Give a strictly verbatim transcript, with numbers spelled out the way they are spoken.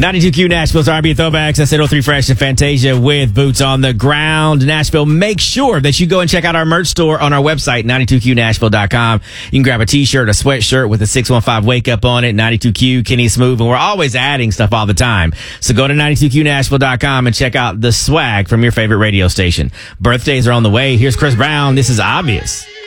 ninety-two Q Nashville's R and B Throwbacks. That's eight oh three Fresh and Fantasia with Boots on the Ground. Nashville, make sure that you go and check out our merch store on our website, ninety-two Q Nashville dot com. You can grab a t-shirt, a sweatshirt with a six one five wake up on it, ninety-two Q, Kenny Smooth, and we're always adding stuff all the time. So go to ninety-two Q Nashville dot com and check out the swag from your favorite radio station. Birthdays are on the way. Here's Chris Brown. This is Obvious.